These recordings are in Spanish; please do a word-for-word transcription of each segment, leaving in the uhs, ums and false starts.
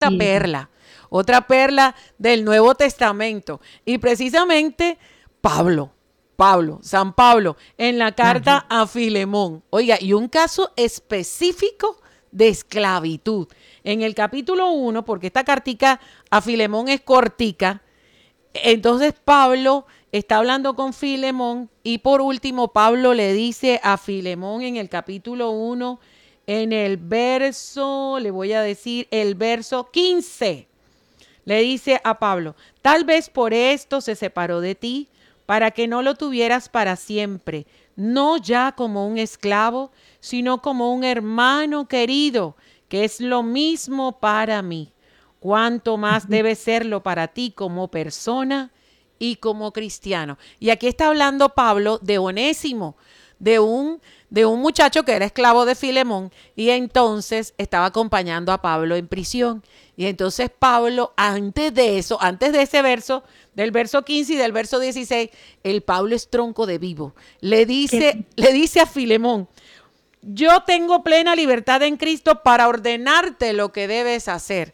otra Así es. perla, otra perla del Nuevo Testamento. Y precisamente Pablo, Pablo, San Pablo, en la carta Ajá. a Filemón. Oiga, y un caso específico de esclavitud. En el capítulo uno, porque esta cartica a Filemón es cortica, entonces Pablo está hablando con Filemón y por último Pablo le dice a Filemón en el capítulo uno, en el verso, le voy a decir, el verso quince, le dice a Pablo, tal vez por esto se separó de ti, para que no lo tuvieras para siempre, no ya como un esclavo, sino como un hermano querido, que es lo mismo para mí. Cuánto más debe serlo para ti como persona y como cristiano. Y aquí está hablando Pablo de Onésimo, de un, de un muchacho que era esclavo de Filemón y entonces estaba acompañando a Pablo en prisión. Y entonces Pablo, antes de eso, antes de ese verso, del verso quince y del verso dieciséis, el Pablo es tronco de vivo. Le Que dice, le dice a Filemón, yo tengo plena libertad en Cristo para ordenarte lo que debes hacer,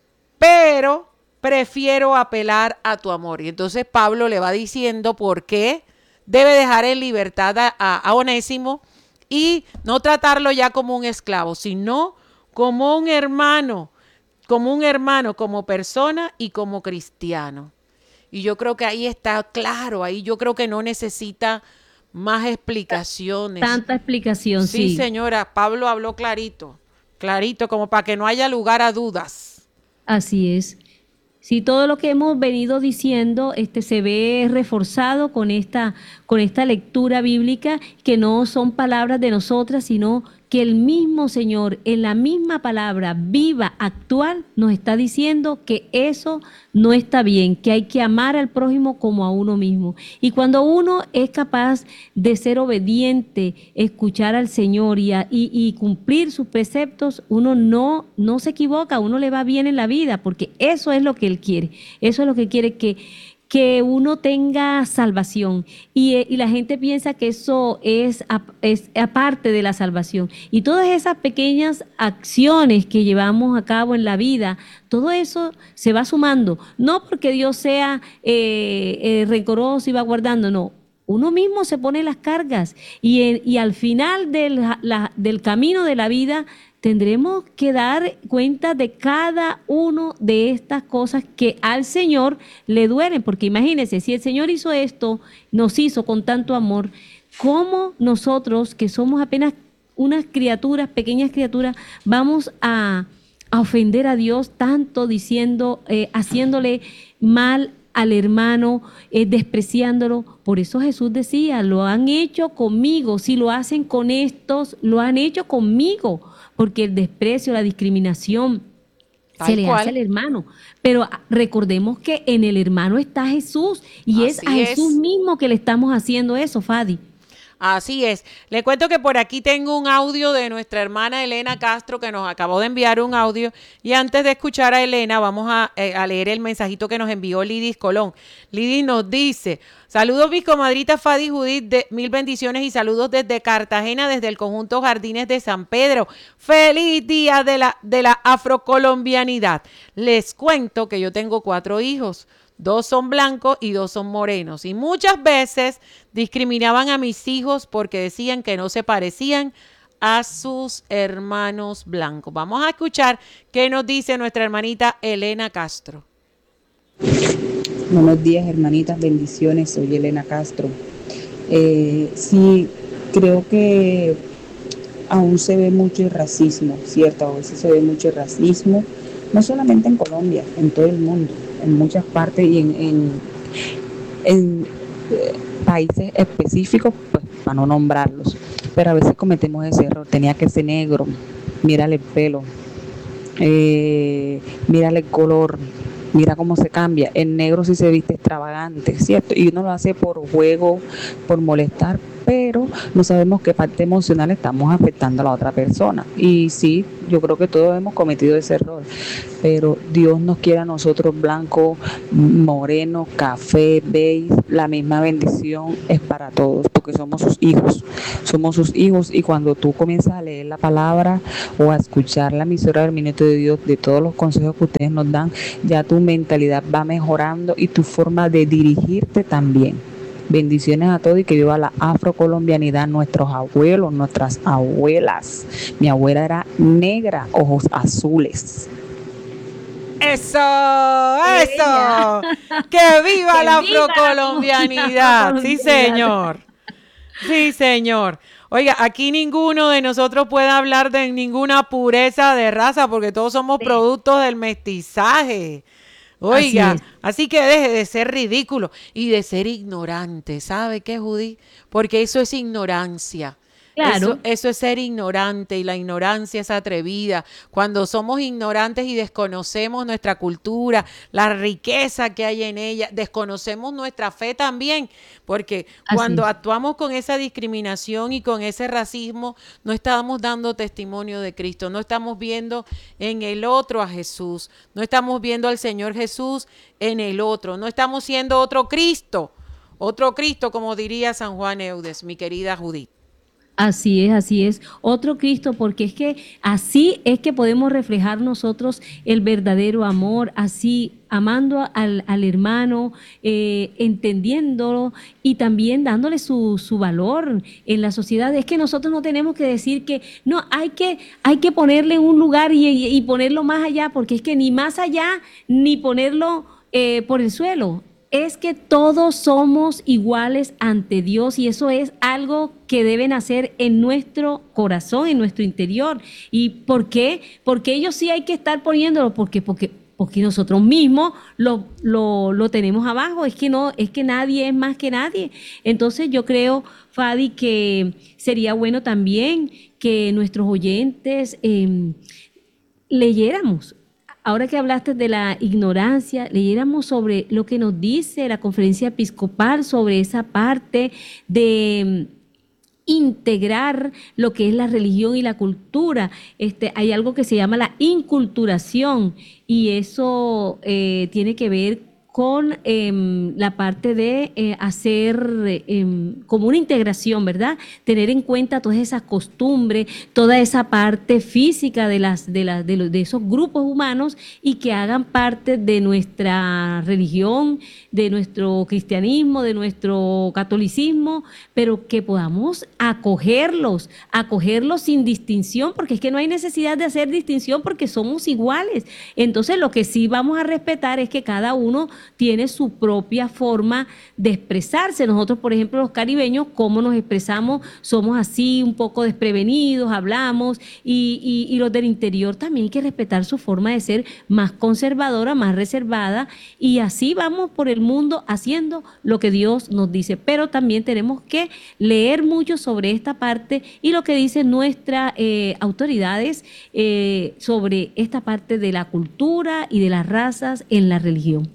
pero prefiero apelar a tu amor. Y entonces Pablo le va diciendo por qué debe dejar en libertad a, a, a Onésimo y no tratarlo ya como un esclavo, sino como un hermano, como un hermano, como persona y como cristiano. Y yo creo que ahí está claro, ahí yo creo que no necesita más explicaciones. tanta explicación, Sí, sí. señora, Pablo habló clarito, clarito, como para que no haya lugar a dudas. Así es. Sí, todo lo que hemos venido diciendo, este, se ve reforzado con esta, con esta lectura bíblica, que no son palabras de nosotras, sino que el mismo Señor, en la misma palabra viva, actual, nos está diciendo que eso no está bien, que hay que amar al prójimo como a uno mismo. Y cuando uno es capaz de ser obediente, escuchar al Señor y, a- y- y cumplir sus preceptos, uno no, no se equivoca, uno le va bien en la vida, porque eso es lo que Él quiere. Eso es lo que quiere, que, que uno tenga salvación. Y, eh, y la gente piensa que eso es, a- es aparte de la salvación. Y todas esas pequeñas acciones que llevamos a cabo en la vida, todo eso se va sumando. No porque Dios sea eh, eh, rencoroso y va guardando, no. Uno mismo se pone las cargas y, en- y al final del, la- del camino de la vida tendremos que dar cuenta de cada uno de estas cosas que al Señor le duelen, porque imagínense, si el Señor hizo esto, nos hizo con tanto amor, ¿cómo nosotros, que somos apenas unas criaturas, pequeñas criaturas, vamos a, a ofender a Dios tanto diciendo, eh, haciéndole mal al hermano, eh, despreciándolo? Por eso Jesús decía, lo han hecho conmigo, si lo hacen con estos, lo han hecho conmigo, porque el desprecio, la discriminación se Tal le hace cual. al hermano. Pero ah, recordemos que en el hermano está Jesús y es a Así Jesús es. mismo que le estamos haciendo eso, Fadi. Así es. Le cuento que por aquí tengo un audio de nuestra hermana Elena Castro que nos acabó de enviar un audio. Y antes de escuchar a Elena, vamos a, eh, a leer el mensajito que nos envió Lidis Colón. Lidis nos dice, saludos mis comadritas Fadi y Judith, de, mil bendiciones y saludos desde Cartagena, desde el conjunto Jardines de San Pedro. Feliz día de la, de la afrocolombianidad. Les cuento que yo tengo cuatro hijos. Dos son blancos y dos son morenos. Y muchas veces discriminaban a mis hijos porque decían que no se parecían a sus hermanos blancos. Vamos a escuchar qué nos dice nuestra hermanita Elena Castro. Buenos días, hermanitas, bendiciones. Soy Elena Castro. Eh, sí, creo que aún se ve mucho el racismo, ¿cierto? A veces se ve mucho el racismo, no solamente en Colombia, en todo el mundo, en muchas partes y en, en, en eh, países específicos, pues para no nombrarlos. Pero a veces cometemos ese error, tenía que ser negro, mírale el pelo, eh, mírale el color, mira cómo se cambia. El negro sí se viste extravagante, ¿cierto? Y uno lo hace por juego, por molestar, pero no sabemos qué parte emocional estamos afectando a la otra persona. Y sí, yo creo que todos hemos cometido ese error, pero Dios nos quiere a nosotros blanco, moreno, café, beige, la misma bendición es para todos, porque somos sus hijos, somos sus hijos, y cuando tú comienzas a leer la palabra o a escuchar la emisora del Minuto de Dios, de todos los consejos que ustedes nos dan, ya tu mentalidad va mejorando y tu forma de dirigirte también. Bendiciones a todos y que viva la afrocolombianidad, nuestros abuelos, nuestras abuelas. Mi abuela era negra, ojos azules. ¡Eso! ¡Eso! ¡Que viva la afrocolombianidad! Sí, señor. Sí, señor. Oiga, aquí ninguno de nosotros puede hablar de ninguna pureza de raza porque todos somos productos del mestizaje. Oiga, así, así que deje de ser ridículo y de ser ignorante. ¿Sabe qué, Judy? Porque eso es ignorancia. Claro. Eso, eso es ser ignorante, y la ignorancia es atrevida. Cuando somos ignorantes y desconocemos nuestra cultura, la riqueza que hay en ella, desconocemos nuestra fe también, porque así cuando es. Actuamos con esa discriminación y con ese racismo, no estamos dando testimonio de Cristo, no estamos viendo en el otro a Jesús, no estamos viendo al Señor Jesús en el otro, no estamos siendo otro Cristo, otro Cristo, como diría San Juan Eudes, mi querida Judith. Así es, así es. Otro Cristo, porque es que así es que podemos reflejar nosotros el verdadero amor, así amando al, al hermano, eh, entendiéndolo y también dándole su, su valor en la sociedad. Es que nosotros no tenemos que decir que no, hay que, hay que ponerle en un lugar y, y, y ponerlo más allá, porque es que ni más allá ni ponerlo eh, por el suelo. Es que todos somos iguales ante Dios y eso es algo que deben hacer en nuestro corazón, en nuestro interior. ¿Y por qué? Porque ellos sí hay que estar poniéndolo, porque, porque, porque nosotros mismos lo, lo, lo tenemos abajo. Es que no, es que nadie es más que nadie. Entonces yo creo, Fadi, que sería bueno también que nuestros oyentes eh, leyéramos. Ahora que hablaste de la ignorancia, leyéramos sobre lo que nos dice la Conferencia Episcopal sobre esa parte de integrar lo que es la religión y la cultura. Este, hay algo que se llama la inculturación y eso eh, tiene que ver con eh, la parte de eh, hacer eh, como una integración, ¿verdad? Tener en cuenta todas esas costumbres, toda esa parte física de, las, de, la, de, los, de esos grupos humanos y que hagan parte de nuestra religión, de nuestro cristianismo, de nuestro catolicismo, pero que podamos acogerlos, acogerlos sin distinción, porque es que no hay necesidad de hacer distinción porque somos iguales. Entonces lo que sí vamos a respetar es que cada uno tiene su propia forma de expresarse. Nosotros, por ejemplo, los caribeños, ¿cómo nos expresamos? Somos así, un poco desprevenidos, hablamos, y, y, y los del interior también hay que respetar su forma de ser más conservadora, más reservada, y así vamos por el mundo haciendo lo que Dios nos dice. Pero también tenemos que leer mucho sobre esta parte y lo que dicen nuestras eh, autoridades eh, sobre esta parte de la cultura y de las razas en la religión.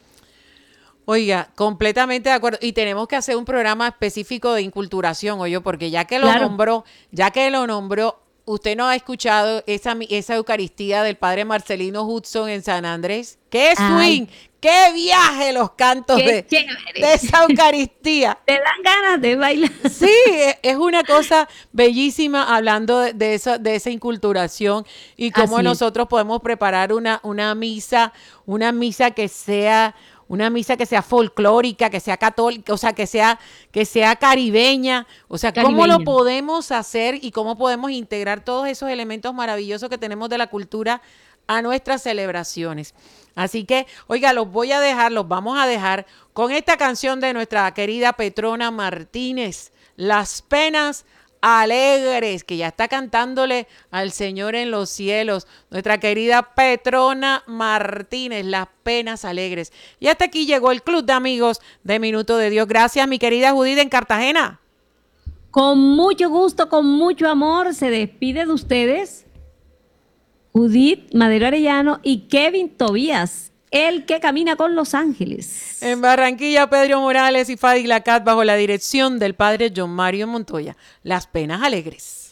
Oiga, completamente de acuerdo. Y tenemos que hacer un programa específico de inculturación, oye, porque ya que lo claro. nombró, ya que lo nombró, usted no ha escuchado esa, esa Eucaristía del padre Marcelino Hudson en San Andrés. ¡Qué swing! Ay. ¡Qué viaje los cantos de, de esa Eucaristía! Te dan ganas de bailar. Sí, es una cosa bellísima hablando de, de, eso, de esa inculturación y cómo Así nosotros es. podemos preparar una, una misa, una misa que sea... Una misa que sea folclórica, que sea católica, o sea, que sea, que sea caribeña. O sea, caribeña. ¿Cómo lo podemos hacer y cómo podemos integrar todos esos elementos maravillosos que tenemos de la cultura a nuestras celebraciones? Así que, oiga, los voy a dejar, los vamos a dejar con esta canción de nuestra querida Petrona Martínez, Las Penas Alegres, que ya está cantándole al Señor en los cielos, nuestra querida Petrona Martínez, Las Penas Alegres. Y hasta aquí llegó el Club de Amigos de Minuto de Dios. Gracias, mi querida Judith en Cartagena. Con mucho gusto, con mucho amor, se despide de ustedes Judith Madero Arellano y Kevin Tobías el que camina con los ángeles. En Barranquilla, Pedro Morales y Fadi Lacat bajo la dirección del padre John Mario Montoya. Las penas alegres.